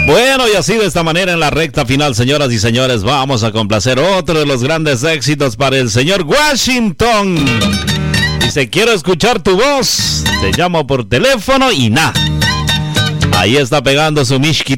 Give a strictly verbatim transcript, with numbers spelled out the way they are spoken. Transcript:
Bueno, y así de esta manera en la recta final, señoras y señores, vamos a complacer otro de los grandes éxitos para el señor Washington. Dice, quiero escuchar tu voz, te llamo por teléfono y nada. Ahí está pegando su Mishki